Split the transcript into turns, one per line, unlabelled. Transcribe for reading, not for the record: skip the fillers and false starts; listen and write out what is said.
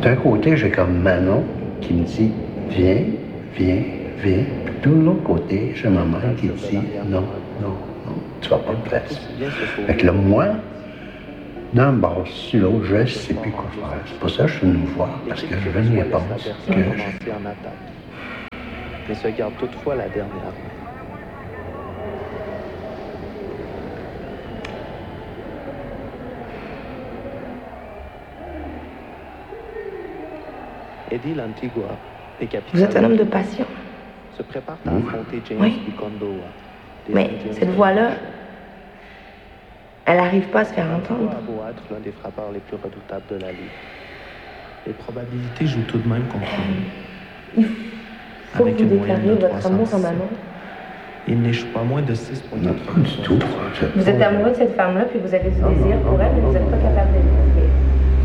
d'un côté, j'ai comme Manon qui me dit viens, viens, viens. Puis de l'autre côté, j'ai ma mère qui dit non, non, non, tu vas pas me placer. Fait que là, moi, d'un bord sur l'autre, je ne sais plus quoi faire. C'est pour ça que je suis venu me voir, parce que je veux une réponse que j'ai.
Mais se garde toutefois la dernière main. Eddie Lantigua,
Vous êtes un homme de passion.
se prépare à affronter James Bicondoa.
Mais cette voix-là, elle n'arrive pas à se faire entendre.
A beau être l'un des frappeurs les plus redoutables de la Ligue. Les probabilités jouent tout de même contre lui.
Il faut que vous déclariez votre amour à Manon.
Il n'échoue pas moins de 6 points.
Pas du tout.
Vous êtes amoureux de cette femme-là, puis vous avez du désir pour elle, mais vous n'êtes pas capable de l'aimer.